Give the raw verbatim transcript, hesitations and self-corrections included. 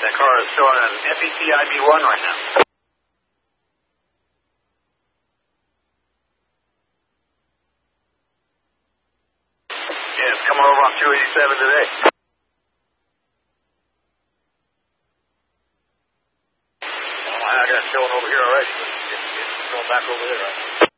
That car is showing an F E T I B one right now. Yeah, it's coming over on two eighty-seven today. Well, I got it showing over here already, but it's, it's going back over there right now.